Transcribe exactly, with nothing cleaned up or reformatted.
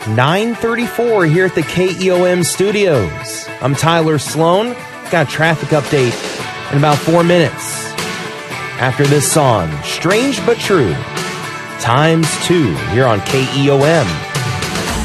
nine thirty-four here at the K E O M studios. I'm Tyler Sloan. Got a traffic update in about four minutes. After this song, Strange But True, times two here on K E O M.